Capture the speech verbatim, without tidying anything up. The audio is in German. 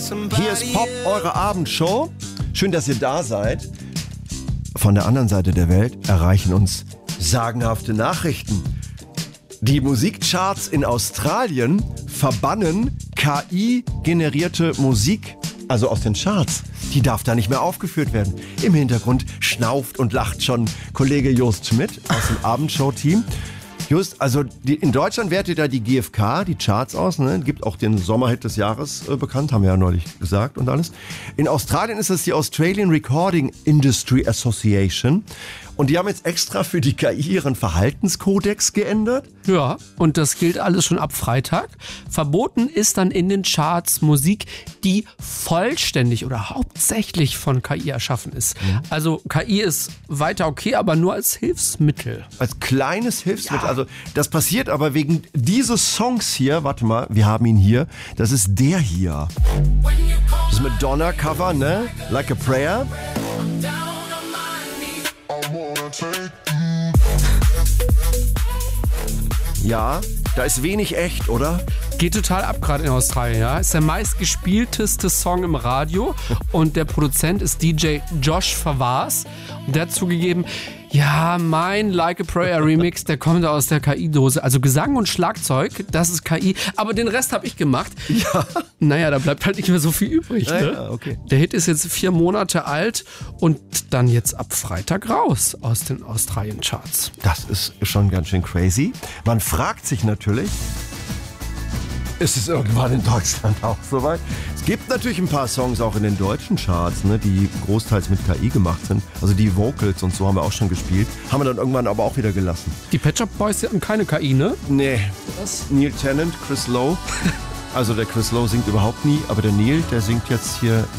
Hier ist Pop, eure Abendshow. Schön, dass ihr da seid. Von der anderen Seite der Welt erreichen uns sagenhafte Nachrichten. Die Musikcharts in Australien verbannen K I-generierte Musik, also aus den Charts. Die darf da nicht mehr aufgeführt werden. Im Hintergrund schnauft und lacht schon Kollege Jost Schmidt aus dem Abendshow-Team. Just, also die, in Deutschland wertet da die G F K die Charts aus, ne? Gibt auch den Sommerhit des Jahres äh, bekannt, haben wir ja neulich gesagt und alles. In Australien ist es die Australian Recording Industry Association und die haben jetzt extra für die K I ihren Verhaltenskodex geändert. Ja, und das gilt alles schon ab Freitag. Verboten ist dann in den Charts Musik, die vollständig oder hauptsächlich von K I erschaffen ist. Mhm. Also K I ist weiter okay, aber nur als Hilfsmittel. Als kleines Hilfsmittel. Ja. Also das passiert aber wegen dieses Songs hier. Warte mal, wir haben ihn hier. Das ist der hier. Das ist Madonna-Cover, ne? Like a Prayer. Ja, da ist wenig echt, oder? Geht total ab gerade in Australien, ja. Ist der meistgespielteste Song im Radio und der Produzent ist D J Josh Favaz und der hat zugegeben, ja, mein Like a Prayer Remix, der kommt aus der K I-Dose. Also Gesang und Schlagzeug, das ist K I, aber den Rest habe ich gemacht. Ja. Naja, da bleibt halt nicht mehr so viel übrig. Ja, Ne? ja, okay. Der Hit ist jetzt vier Monate alt und dann jetzt ab Freitag raus aus den Australien-Charts. Das ist schon ganz schön crazy. Man fragt sich natürlich, ist es irgendwann in Deutschland auch soweit? Es gibt natürlich ein paar Songs auch in den deutschen Charts, ne, die großteils mit K I gemacht sind. Also die Vocals und so haben wir auch schon gespielt. Haben wir dann irgendwann aber auch wieder gelassen. Die Pet Shop Boys, die hatten keine K I, ne? Nee. Was? Neil Tennant, Chris Lowe. Also der Chris Lowe singt überhaupt nie, aber der Neil, der singt jetzt hier